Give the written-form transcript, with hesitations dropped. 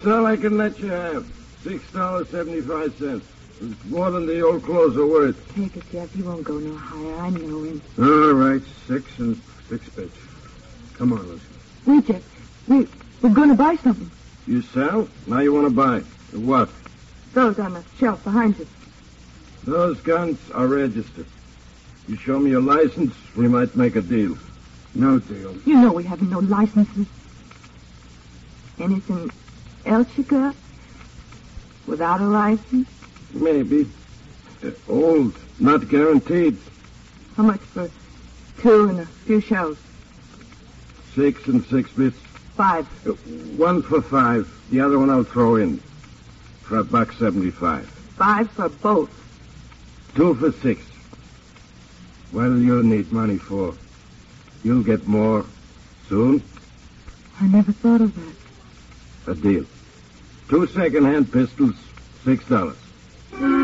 That's all I can let you have. $6.75. It's more than the old clothes are worth. Take it, Jeff. He won't go no higher. I know him. All right, 6 and 6 bits. Come on, Lucy. Wait, Jeff. We're going to buy something. You sell? Now you want to buy. What? Those on the shelf behind you. Those guns are registered. You show me your license, we might make a deal. No deal. You know we have no licenses. Anything else you got? Without a license? Maybe. Old, not guaranteed. How much for 2 and a few shells? 6 and 6 bits. 5. 1 for 5. The other one I'll throw in. For $1.75. 5 for both. 2 for 6. What'll you need money for? You'll get more soon. I never thought of that. A deal. 2 second-hand pistols, $6.